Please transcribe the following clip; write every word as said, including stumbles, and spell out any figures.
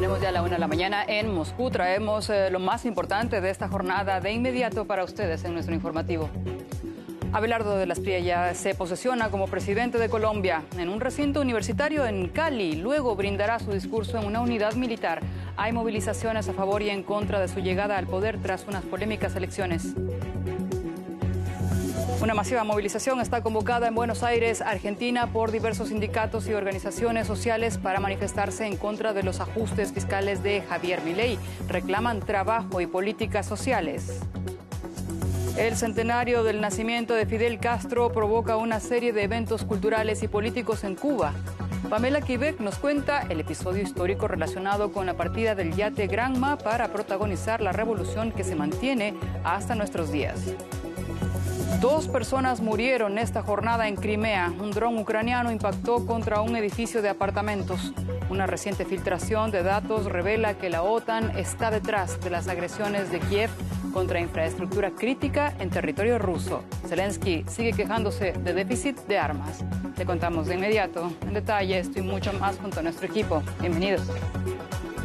Tenemos ya la una de la mañana en Moscú. Traemos eh, lo más importante de esta jornada de inmediato para ustedes en nuestro informativo. Abelardo de las Priella se posesiona como presidente de Colombia en un recinto universitario en Cali. Luego brindará su discurso en una unidad militar. Hay movilizaciones a favor y en contra de su llegada al poder tras unas polémicas elecciones. Una masiva movilización está convocada en Buenos Aires, Argentina, por diversos sindicatos y organizaciones sociales para manifestarse en contra de los ajustes fiscales de Javier Milei. Reclaman trabajo y políticas sociales. El centenario del nacimiento de Fidel Castro provoca una serie de eventos culturales y políticos en Cuba. Pamela Quebec nos cuenta el episodio histórico relacionado con la partida del yate Granma para protagonizar la revolución que se mantiene hasta nuestros días. Dos personas murieron esta jornada en Crimea. Un dron ucraniano impactó contra un edificio de apartamentos. Una reciente filtración de datos revela que la OTAN está detrás de las agresiones de Kiev contra infraestructura crítica en territorio ruso. Zelensky sigue quejándose de déficit de armas. Le contamos de inmediato, en detalle, esto y mucho más junto a nuestro equipo. Bienvenidos.